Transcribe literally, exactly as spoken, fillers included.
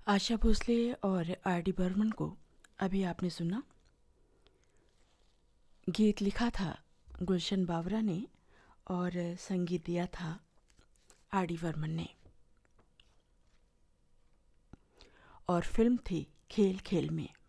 आशा भोसले और R D Burman को अभी आपने सुना। गीत लिखा था गुलशन बावरा ने और संगीत दिया था आर डी बर्मन ने। और फिल्म थी खेल खेल में।